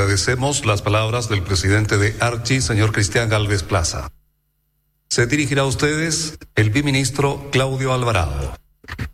agradecemos las palabras del presidente de Archi, señor Cristian Gálvez Plaza. Se dirigirá a ustedes el biministro Claudio Alvarado.